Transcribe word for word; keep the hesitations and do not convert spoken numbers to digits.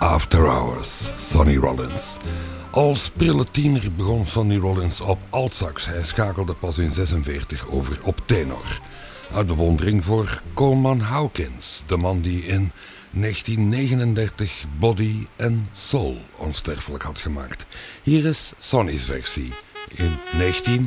After Hours, Sonny Rollins. Als prille tiener begon Sonny Rollins op altsax. Hij schakelde pas in zesenveertig over op tenor. Uit bewondering voor Coleman Hawkins, de man die in negentien negenendertig Body and Soul onsterfelijk had gemaakt. Hier is Sonny's versie in negentien